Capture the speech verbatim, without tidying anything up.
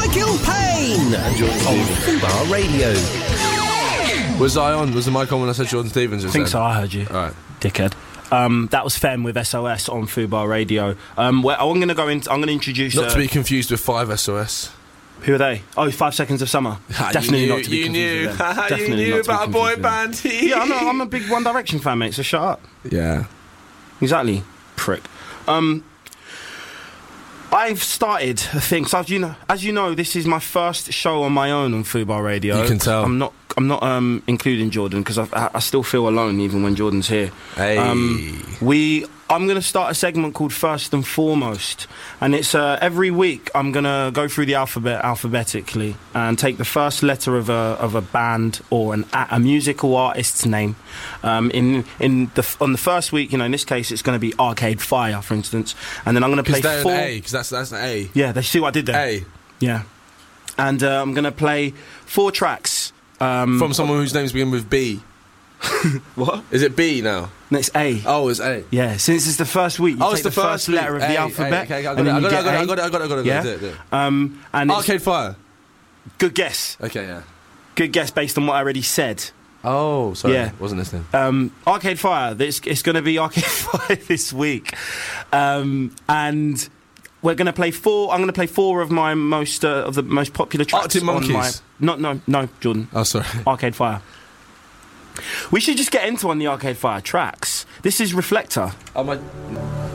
Michael Payne and Jordan Stevens. Fubar Radio. Was I on? Was the mic on when I said Jordan Stevens? I think so, I heard you. All right. Dickhead. Um, that was Fem with S O S on Fubar Radio. Um, where, I'm going to go in. I'm going to introduce. Not uh, to be confused with Five S O S. Who are they? Oh, Five Seconds of Summer. Definitely you knew, not to be you confused knew. with them. Definitely you knew not to be about a boy confused with them. band. Yeah, I'm a, I'm a big One Direction fan, mate. So shut up. Yeah. Exactly, prick. Um, I've started a thing. So as you know, as you know, this is my first show on my own on Fubar Radio. You can tell. I'm not. I'm not um, including Jordan because I, I still feel alone even when Jordan's here. Hey. Um, we. I'm going to start a segment called First and Foremost, and it's uh, every week I'm going to go through the alphabet alphabetically and take the first letter of a of a band or an a, a musical artist's name. Um, in in the on the first week, you know, in this case, it's going to be Arcade Fire, for instance, and then I'm going to play Because four. they're an A, because that's, that's an A. Yeah, they see what I did there. A. Yeah, and uh, I'm going to play four tracks um, From someone whose names begin with B. What? Is it B now? No, it's A. Oh, it's A. Yeah, since it's the first week, you Oh, take it's the the first first letter week. of the A, alphabet, A, okay, I got and it, then I you got it, get I got it, A. I got it, I got it, I got it, Yeah. do it, do it. Um, and it's Arcade Fire. good guess. Okay, yeah. Good guess based on what I already said. Oh, sorry. Yeah. Wasn't listening. Um, Arcade Fire. It's, it's going to be Arcade Fire this week, um, and we're going to play four. I'm going to play four of my most uh, of the most popular tracks. Arctic on Monkeys. My, no, no, no, Jordan. Oh, sorry. Arcade Fire. We should just get into on the Arcade Fire tracks. This is Reflector. Oh, my...